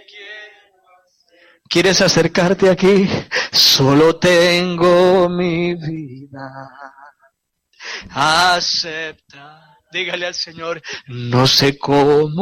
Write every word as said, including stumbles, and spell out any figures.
¿Quieres acercarte aquí? Solo tengo mi vida. Acepta. Dígale al Señor, no sé cómo